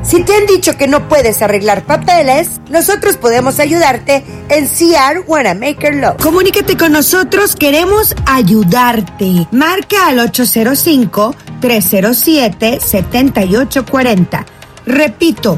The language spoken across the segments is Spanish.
Si te han dicho que no puedes arreglar papeles, nosotros podemos ayudarte en CR Wanamaker Law. Comunícate con nosotros, queremos ayudarte. Marca al 805-307-7840. Repito,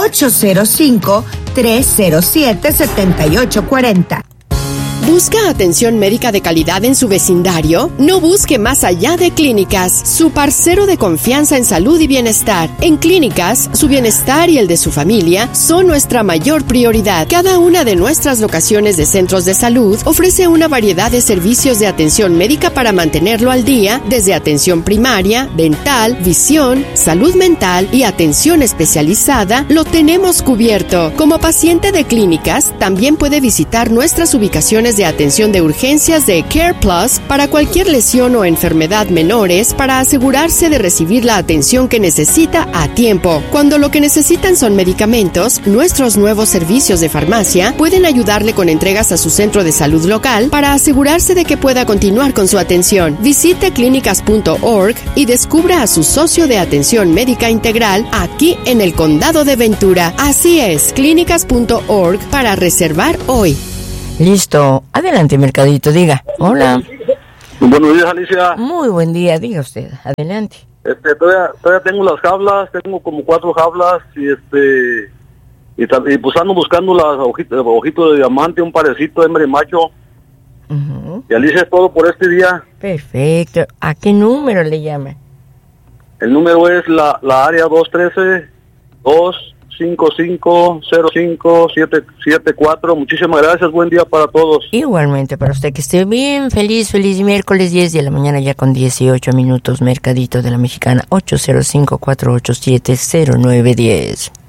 805-307-7840. ¿Busca atención médica de calidad en su vecindario? No busque más allá de Clínicas, su parcero de confianza en salud y bienestar. En Clínicas, su bienestar y el de su familia son nuestra mayor prioridad. Cada una de nuestras locaciones de centros de salud ofrece una variedad de servicios de atención médica para mantenerlo al día, desde atención primaria, dental, visión, salud mental y atención especializada, lo tenemos cubierto. Como paciente de Clínicas, también puede visitar nuestras ubicaciones de atención de urgencias de Care Plus para cualquier lesión o enfermedad menores para asegurarse de recibir la atención que necesita a tiempo. Cuando lo que necesitan son medicamentos, nuestros nuevos servicios de farmacia pueden ayudarle con entregas a su centro de salud local para asegurarse de que pueda continuar con su atención. Visite clínicas.org y descubra a su socio de atención médica integral aquí en el condado de Ventura. Así es, clínicas.org para reservar hoy. Listo. Adelante, Mercadito, diga. Hola. Buenos días, Alicia. Muy buen día, diga usted. Adelante. Todavía tengo las jaulas, tengo como 4 jaulas y pues ando buscando las ojitos de diamante, un parecito de hembra y macho. Uh-huh. Y Alicia, es todo por este día. Perfecto. ¿A qué número le llama? El número es la área 213-255-0574. Muchísimas gracias, buen día para todos. Igualmente para usted, que esté bien, feliz miércoles, 10 de la mañana ya con 18 minutos, Mercadito de la Mexicana, 805-487-0910.